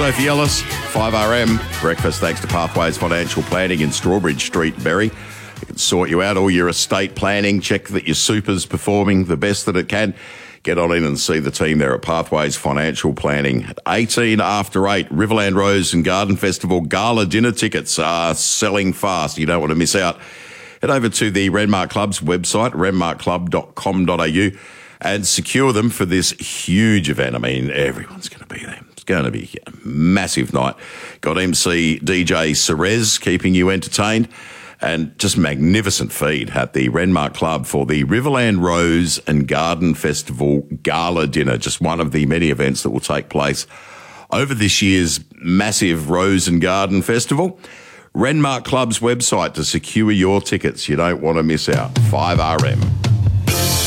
Sophie Ellis, 5RM. Breakfast thanks to Pathways Financial Planning in Strawbridge Street, Berry. It can sort you out all your estate planning, check that your super's performing the best that it can. Get on in and see the team there at Pathways Financial Planning. At 18 after 8, Riverland Rose and Garden Festival Gala dinner tickets are selling fast. You don't want to miss out. Head over to the Renmark Club's website, renmarkclub.com.au, and secure them for this huge event. I mean, everyone's going to be there. It's going to be a massive night. Got MC DJ Cerez keeping you entertained. And just magnificent feed at the Renmark Club for the Riverland Rose and Garden Festival Gala Dinner, just one of the many events that will take place over this year's massive Rose and Garden Festival. Renmark Club's website to secure your tickets. You don't want to miss out. 5RM.